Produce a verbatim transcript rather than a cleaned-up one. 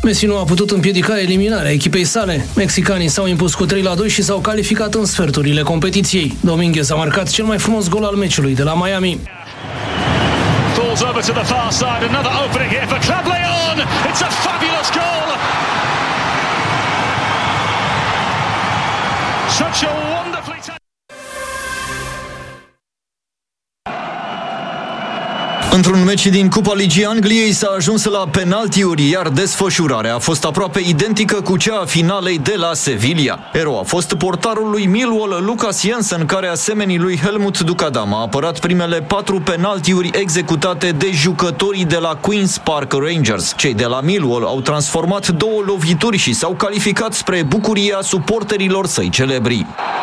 Messi nu a putut împiedica eliminarea echipei sale. Mexicanii s-au impus cu trei la doi și s-au calificat în sferturile competiției. Dominguez a marcat cel mai frumos gol al meciului de la Miami. Falls over to the far side, another opening here for Club Leon. It's a fabulous goal. Such a wonderfully taken. Într-un meci din Cupa Ligii Angliei s-a ajuns la penaltiuri, iar desfășurarea a fost aproape identică cu cea a finalei de la Sevilla. Erou a fost portarul lui Millwall, Lucas Jensen, care, asemenii lui Helmut Dukadam, a apărat primele patru penaltiuri executate de jucătorii de la Queen's Park Rangers. Cei de la Millwall au transformat două lovituri și s-au calificat spre bucuria suporterilor săi celebri.